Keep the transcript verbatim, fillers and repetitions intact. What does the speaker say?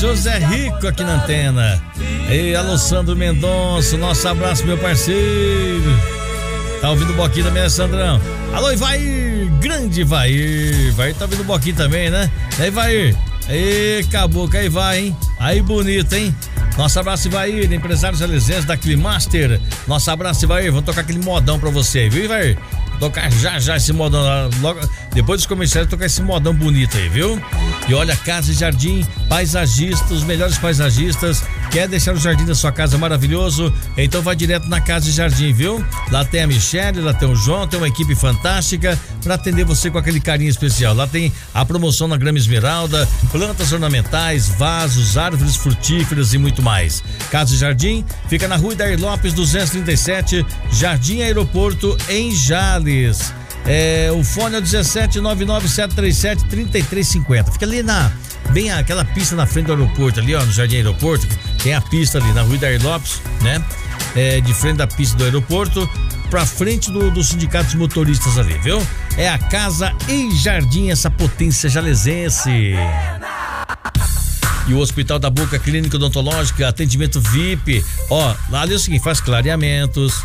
José Rico aqui na antena. Ei, alô Sandro Mendonça, nosso abraço, meu parceiro. Tá ouvindo o Boquinho também, né, Sandrão? Alô, Ivair, grande Ivair. Ivair tá ouvindo o Boquinho também, né? E aí, Ivair? Ei, caboclo, aí vai, hein? Aí bonito, hein? Nosso abraço, Ivair, empresário jalesense da Climaster. Nosso abraço, Ivair. Vou tocar aquele modão pra você, viu, Ivair? Tocar já já esse modão, logo depois dos comerciais, tocar esse modão bonito aí, viu? E olha, Casa e Jardim, paisagista, os melhores paisagistas. Quer deixar o jardim da sua casa maravilhoso? Então vai direto na Casa e Jardim, viu? Lá tem a Michele, lá tem o João, tem uma equipe fantástica para atender você com aquele carinho especial. Lá tem a promoção na grama esmeralda, plantas ornamentais, vasos, árvores frutíferas e muito mais. Casa e Jardim fica na Rua Idair Lopes duzentos e trinta e sete, Jardim Aeroporto, em Jales. É, o fone é dezessete nove nove sete três sete três três cinco zero. Fica ali na, bem aquela pista na frente do aeroporto ali, ó, no Jardim Aeroporto. Tem a pista ali na Rua Idair Lopes, né? É, de frente da pista do aeroporto, pra frente do, do sindicato dos motoristas ali, viu? É a Casa e Jardim, essa potência jalesense. E o Hospital da Boca Clínica Odontológica, atendimento V I P. Ó, lá ali é o seguinte, faz clareamentos,